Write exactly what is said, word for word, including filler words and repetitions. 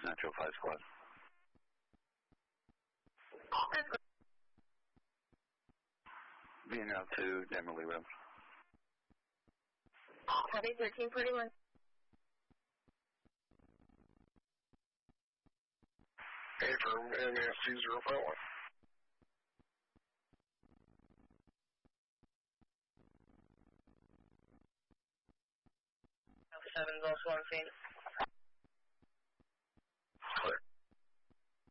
Metro five Squad. Being out to Demerly Road. Copy, thirteen forty-one. Hey, from M S two zero five one. seven is also on scene.